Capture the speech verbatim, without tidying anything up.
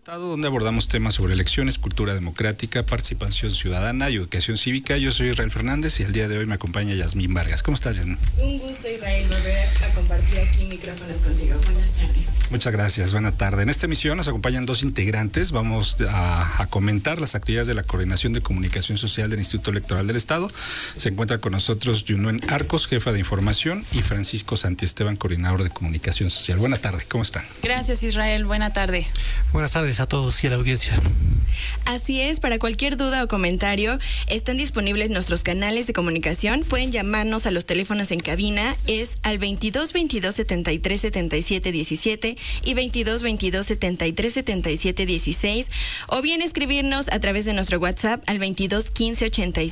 Estado, donde abordamos temas sobre elecciones, cultura democrática, participación ciudadana y educación cívica. Yo soy Israel Fernández y el día de hoy me acompaña Yasmín Vargas. ¿Cómo estás, Yasmín? Un gusto, Israel, volver a compartir aquí micrófonos contigo. Buenas tardes. Muchas gracias, buena tarde. En esta emisión nos acompañan dos integrantes. Vamos a, a comentar las actividades de la Coordinación de Comunicación Social del Instituto Electoral del Estado. Se encuentra con nosotros Yunuen Arcos, jefa de información, y Francisco Santiesteban, coordinador de comunicación social. Buena tarde, ¿cómo están? Gracias, Israel, buena tarde. Buenas tardes a todos y a la audiencia. Así es, para cualquier duda o comentario, están disponibles nuestros canales de comunicación. Pueden llamarnos a los teléfonos en cabina, es al veintidós veintidós setenta y tres setenta y siete diecisiete y veintidós veintidós setenta y tres setenta y siete dieciséis, o bien escribirnos a través de nuestro WhatsApp al veintidós quince ochenta y